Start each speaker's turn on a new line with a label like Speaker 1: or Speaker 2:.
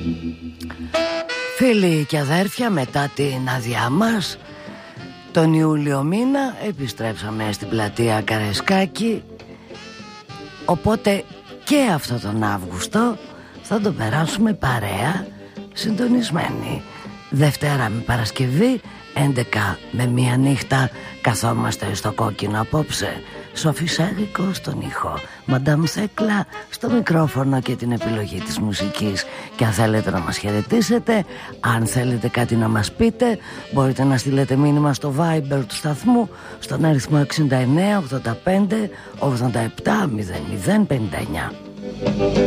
Speaker 1: Φίλοι και αδέρφια, μετά την άδειά μας τον Ιούλιο μήνα επιστρέψαμε στην πλατεία Καραϊσκάκη, οπότε και αυτό τον Αύγουστο θα το περάσουμε παρέα, συντονισμένοι. Δευτέρα με Παρασκευή 11 με 1 νύχτα καθόμαστε στο κόκκινο απόψε. Σοφή Σέρικο στον ήχο, Μαντάμ Θέκλα στο μικρόφωνο και την επιλογή της μουσικής. Και αν θέλετε να μας χαιρετήσετε, αν θέλετε κάτι να μας πείτε, μπορείτε να στείλετε μήνυμα στο Viber του σταθμού στον αριθμό 69 85 87 00 59.